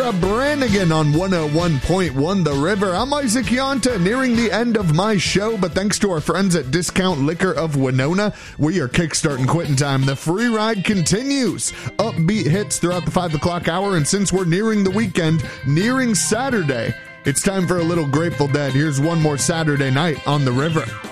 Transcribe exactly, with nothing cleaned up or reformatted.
Laura Branigan on one oh one point one The River. I'm Isaac Yonta, nearing the end of my show, but thanks to our friends at Discount Liquor of Winona, we are kickstarting Quitting Time. The free ride continues. Upbeat hits throughout the five o'clock hour, and since we're nearing the weekend, nearing Saturday, it's time for a little Grateful Dead. Here's one more Saturday night on The River.